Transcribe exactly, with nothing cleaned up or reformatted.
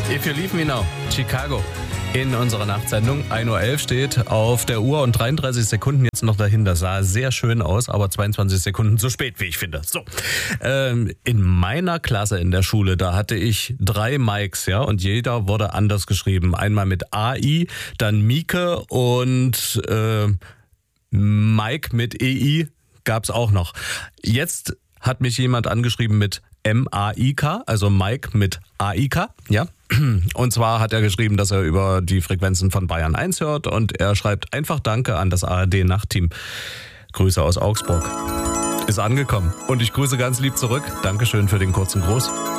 If You Leave Me Now, Chicago. In unserer Nachtsendung, ein Uhr elf steht auf der Uhr und dreiunddreißig Sekunden jetzt noch dahin. Das sah sehr schön aus, aber zweiundzwanzig Sekunden zu spät, wie ich finde. So, ähm, in meiner Klasse in der Schule, da hatte ich drei Mikes, ja, und jeder wurde anders geschrieben. Einmal mit A I, dann Mieke und äh, Mike mit E I gab's auch noch. Jetzt hat mich jemand angeschrieben mit M A I K, also Mike mit A I K, ja. Und zwar hat er geschrieben, dass er über die Frequenzen von Bayern eins hört und er schreibt einfach Danke an das A R D-Nachtteam. Grüße aus Augsburg. Ist angekommen und ich grüße ganz lieb zurück. Dankeschön für den kurzen Gruß.